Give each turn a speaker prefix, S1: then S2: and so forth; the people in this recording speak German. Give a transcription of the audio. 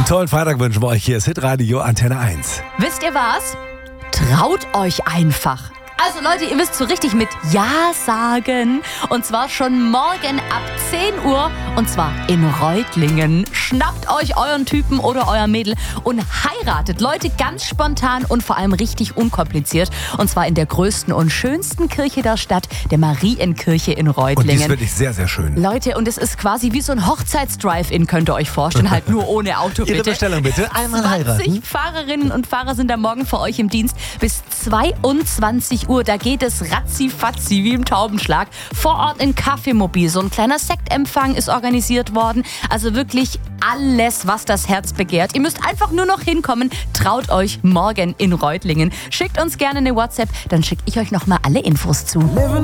S1: Einen tollen Freitag wünschen wir euch. Hier ist Hitradio Antenne 1.
S2: Wisst ihr was? Traut euch einfach. Also Leute, ihr müsst so richtig mit Ja sagen. Und zwar schon morgen ab 10 Uhr. Und zwar in Reutlingen. Schnappt euch euren Typen oder euer Mädel und heiratet. Leute, ganz spontan und vor allem richtig unkompliziert. Und zwar in der größten und schönsten Kirche der Stadt, der Marienkirche in Reutlingen.
S1: Und die ist wirklich sehr, sehr schön.
S2: Leute, und es ist quasi wie so ein Hochzeits-Drive-In, könnt ihr euch vorstellen. Halt nur ohne Auto, bitte.
S1: Ihre Bestellung bitte. Einmal
S2: 20
S1: heiraten.
S2: Fahrerinnen und Fahrer sind da morgen für euch im Dienst bis 22 Uhr. Da geht es ratzi-fatzi wie im Taubenschlag. Vor Ort in Kaffeemobil. So ein kleiner Sektempfang ist organisiert worden. Also wirklich alles, was das Herz begehrt. Ihr müsst einfach nur noch hinkommen. Traut euch morgen in Reutlingen. Schickt uns gerne eine WhatsApp, dann schicke ich euch nochmal alle Infos zu.